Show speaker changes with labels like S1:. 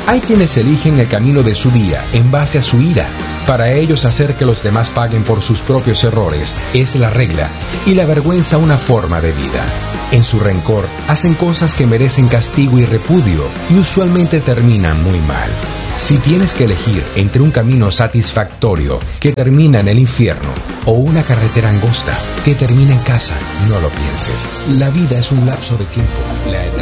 S1: Hay quienes eligen el camino de su día en base a su ira. Para ellos, hacer que los demás paguen por sus propios errores es la regla y la vergüenza una forma de vida. En su rencor, hacen cosas que merecen castigo y repudio y usualmente terminan muy mal. Si tienes que elegir entre un camino satisfactorio que termina en el infierno o una carretera angosta que termina en casa, no lo pienses. La vida es un lapso de tiempo.